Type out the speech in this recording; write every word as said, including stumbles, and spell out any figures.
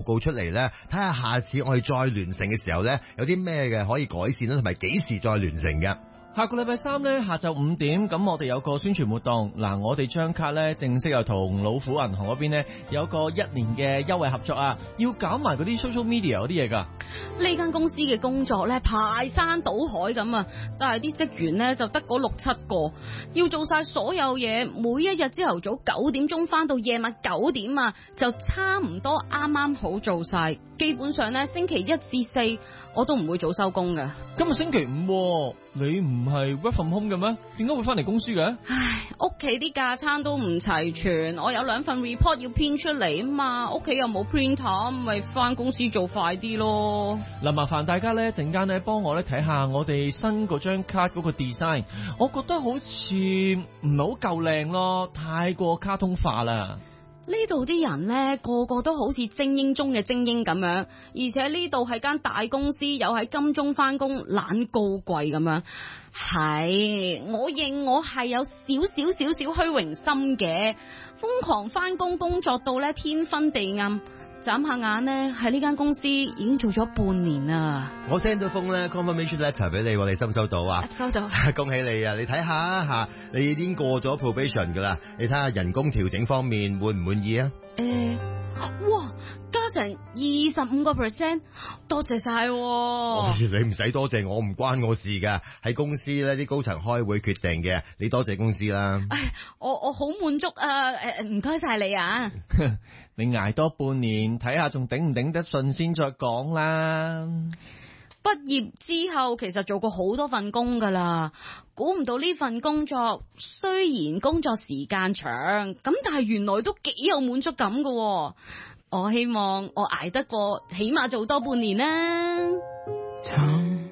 告出嚟咧，睇下下次我哋再聯乘嘅時候咧，有啲咩嘅可以改善啦，同埋幾時再聯乘嘅。 下個禮拜三咧下晝五點，咁我哋有個宣傳活動。嗱，我哋張卡咧正式又同老虎銀行嗰邊咧有個一年嘅優惠合作啊，要搞埋嗰啲 social media 嗰啲嘢噶。 呢間公司嘅工作咧排山倒海咁啊，但係啲職員咧就得嗰六七個，要做晒所有嘢，每一日朝頭早九點鐘翻到夜晚九點啊，就差唔多啱啱好做晒。基本上咧星期一至四我都唔會早收工嘅。 今日星期五，你唔係 work from home 嘅咩？點解會翻嚟公司嘅？ 唉，屋企啲架撐都唔齊全，我有兩份 report 要編出嚟啊嘛，屋企又冇 printer，咪翻公司做快啲咯。 嗱，麻煩大家咧陣間咧幫我咧睇下我哋新嗰張卡嗰個 design， 我覺得好似唔係好夠靚咯，太過卡通化啦。 呢度啲人呢，個個都好似精英中嘅精英咁樣，而且呢度係間大公司，又喺金鐘翻工，懶高貴咁樣。係，我認我係有少少少少虛榮心嘅，瘋狂翻工，工作到咧天昏地暗。眨下眼呢，喺呢間公司已經做咗半年啦。 我 send 咗封咧 confirmation letter 俾你，你收唔收到啊？ 收到。 恭喜你啊！你睇下吓，你已經過咗 probation 噶啦。你睇下人工調整方面滿唔滿意啊？ 誒、欸，哇，加成二十五個 percent，多謝晒、啊哦。你唔使多謝我，唔關我事噶，喺公司咧啲高層開會決定嘅，你多謝公司啦。 唉，我我好滿足啊！誒，唔該晒你啊。 你捱多半年，睇下仲頂唔頂得順先再講啦。 畢業之後其實做過好多份工噶啦，估唔到呢份工作雖然工作時間長，咁但係原來都幾有滿足感噶。我希望我捱得過，起碼做多半年啦。